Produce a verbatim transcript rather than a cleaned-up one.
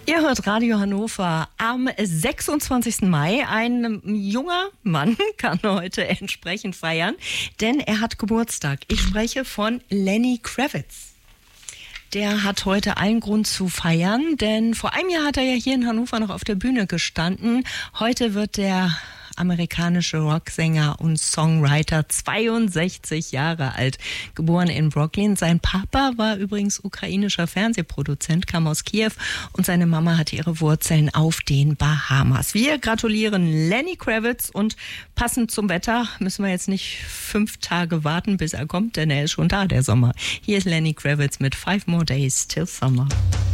Ihr hört Radio Hannover am sechsundzwanzigsten Mai. Ein junger Mann kann heute entsprechend feiern, denn er hat Geburtstag. Ich spreche von Lenny Kravitz. Der hat heute allen Grund zu feiern, denn vor einem Jahr hat er ja hier in Hannover noch auf der Bühne gestanden. Heute wird der amerikanische Rocksänger und Songwriter zweiundsechzig Jahre alt, geboren in Brooklyn. Sein Papa war übrigens ukrainischer Fernsehproduzent, kam aus Kiew, und seine Mama hatte ihre Wurzeln auf den Bahamas. Wir gratulieren Lenny Kravitz, und passend zum Wetter müssen wir jetzt nicht fünf Tage warten, bis er kommt, denn er ist schon da, der Sommer. Hier ist Lenny Kravitz mit Five More Days Till Summer.